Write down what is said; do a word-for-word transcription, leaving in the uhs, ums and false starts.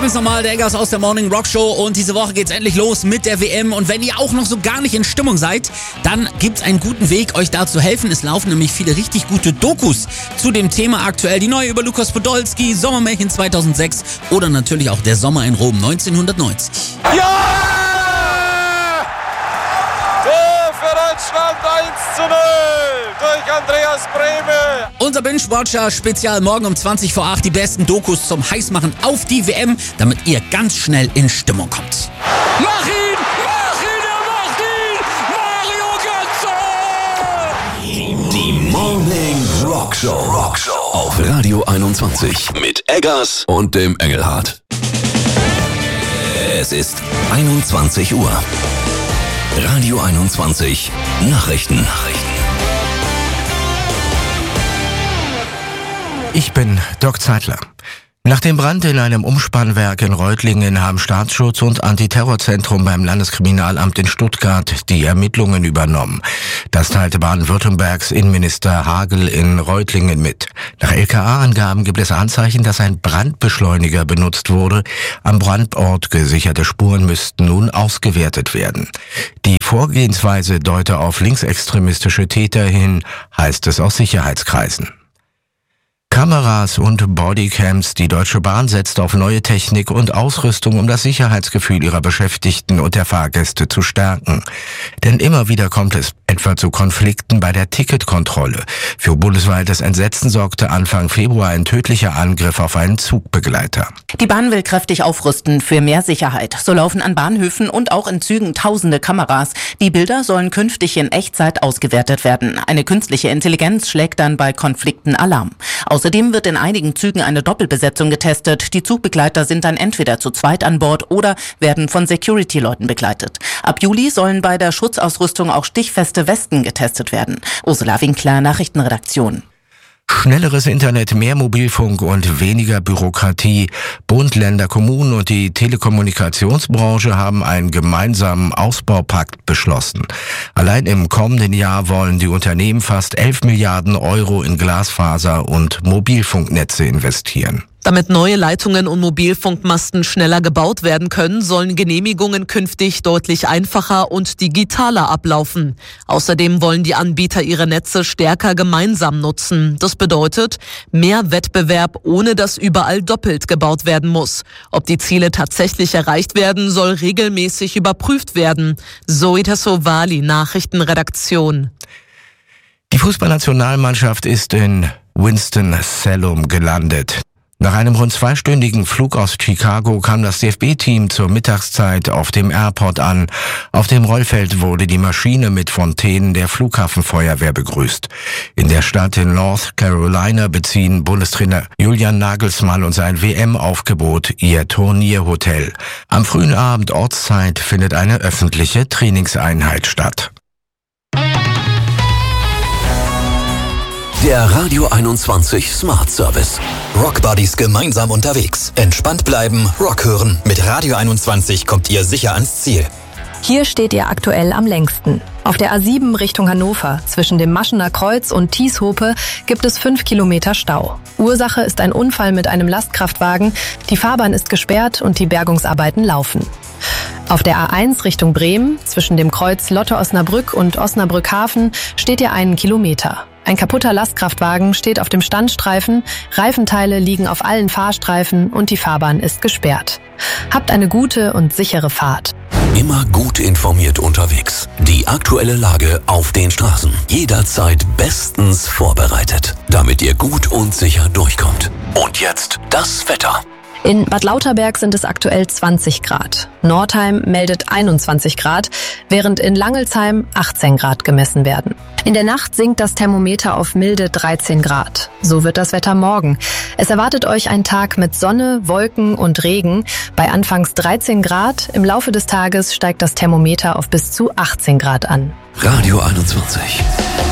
bin's nochmal, der Eggers aus der Morning Rock Show und diese Woche geht's endlich los mit der W M und wenn ihr auch noch so gar nicht in Stimmung seid, dann gibt's einen guten Weg, euch da zu helfen. Es laufen nämlich viele richtig gute Dokus zu dem Thema aktuell. Die neue über Lukas Podolski, Sommermärchen zweitausendsechs oder natürlich auch der Sommer in Rom neunzehnhundertneunzig. Ja! Tor für Deutschland eins zu null durch Andreas Brehme. Unser Binge-Watcher-Spezial morgen um zwanzig vor acht. Die besten Dokus zum Heißmachen auf die W M, damit ihr ganz schnell in Stimmung kommt. Mach ihn! Mach ihn! Er macht ihn! Mario Götze! Die Morning Rock Show. Rock Show auf Radio einundzwanzig mit Eggers und dem Engelhardt. Es ist einundzwanzig Uhr. Radio einundzwanzig Nachrichten. Nachrichten. Ich bin Doc Zeitler. Nach dem Brand in einem Umspannwerk in Reutlingen haben Staatsschutz und Antiterrorzentrum beim Landeskriminalamt in Stuttgart die Ermittlungen übernommen. Das teilte Baden-Württembergs Innenminister Hagel in Reutlingen mit. Nach L K A-Angaben gibt es Anzeichen, dass ein Brandbeschleuniger benutzt wurde. Am Brandort gesicherte Spuren müssten nun ausgewertet werden. Die Vorgehensweise deute auf linksextremistische Täter hin, heißt es aus Sicherheitskreisen. Kameras und Bodycams, die Deutsche Bahn setzt auf neue Technik und Ausrüstung, um das Sicherheitsgefühl ihrer Beschäftigten und der Fahrgäste zu stärken. Denn immer wieder kommt es etwa zu Konflikten bei der Ticketkontrolle. Für bundesweites Entsetzen sorgte Anfang Februar ein tödlicher Angriff auf einen Zugbegleiter. Die Bahn will kräftig aufrüsten für mehr Sicherheit. So laufen an Bahnhöfen und auch in Zügen tausende Kameras. Die Bilder sollen künftig in Echtzeit ausgewertet werden. Eine künstliche Intelligenz schlägt dann bei Konflikten Alarm. Außerdem wird in einigen Zügen eine Doppelbesetzung getestet. Die Zugbegleiter sind dann entweder zu zweit an Bord oder werden von Security-Leuten begleitet. Ab Juli sollen bei der Schutzausrüstung auch stichfeste Westen getestet werden. Ursula Winkler, Nachrichtenredaktion. Schnelleres Internet, mehr Mobilfunk und weniger Bürokratie. Bund, Länder, Kommunen und die Telekommunikationsbranche haben einen gemeinsamen Ausbaupakt beschlossen. Allein im kommenden Jahr wollen die Unternehmen fast elf Milliarden Euro in Glasfaser- und Mobilfunknetze investieren. Damit neue Leitungen und Mobilfunkmasten schneller gebaut werden können, sollen Genehmigungen künftig deutlich einfacher und digitaler ablaufen. Außerdem wollen die Anbieter ihre Netze stärker gemeinsam nutzen. Das bedeutet mehr Wettbewerb, ohne dass überall doppelt gebaut werden muss. Ob die Ziele tatsächlich erreicht werden, soll regelmäßig überprüft werden. Zoe Tassovali, Nachrichtenredaktion. Die Fußballnationalmannschaft ist in Winston-Salem gelandet. Nach einem rund zweistündigen Flug aus Chicago kam das D F B-Team zur Mittagszeit auf dem Airport an. Auf dem Rollfeld wurde die Maschine mit Fontänen der Flughafenfeuerwehr begrüßt. In der Stadt in North Carolina beziehen Bundestrainer Julian Nagelsmann und sein W M-Aufgebot ihr Turnierhotel. Am frühen Abend Ortszeit findet eine öffentliche Trainingseinheit statt. Der Radio einundzwanzig Smart Service. Rock Buddies gemeinsam unterwegs. Entspannt bleiben, Rock hören. Mit Radio einundzwanzig kommt ihr sicher ans Ziel. Hier steht ihr aktuell am längsten. Auf der A sieben Richtung Hannover, zwischen dem Maschener Kreuz und Tieshope, gibt es fünf Kilometer Stau. Ursache ist ein Unfall mit einem Lastkraftwagen. Die Fahrbahn ist gesperrt und die Bergungsarbeiten laufen. Auf der A eins Richtung Bremen, zwischen dem Kreuz Lotte-Osnabrück und Osnabrück-Hafen, steht ihr einen Kilometer. Ein kaputter Lastkraftwagen steht auf dem Standstreifen, Reifenteile liegen auf allen Fahrstreifen und die Fahrbahn ist gesperrt. Habt eine gute und sichere Fahrt. Immer gut informiert unterwegs. Die aktuelle Lage auf den Straßen. Jederzeit bestens vorbereitet, damit ihr gut und sicher durchkommt. Und jetzt das Wetter. In Bad Lauterberg sind es aktuell zwanzig Grad. Nordheim meldet einundzwanzig Grad, während in Langelsheim achtzehn Grad gemessen werden. In der Nacht sinkt das Thermometer auf milde dreizehn Grad. So wird das Wetter morgen. Es erwartet euch ein Tag mit Sonne, Wolken und Regen. Bei anfangs dreizehn Grad, im Laufe des Tages steigt das Thermometer auf bis zu achtzehn Grad an. Radio einundzwanzig.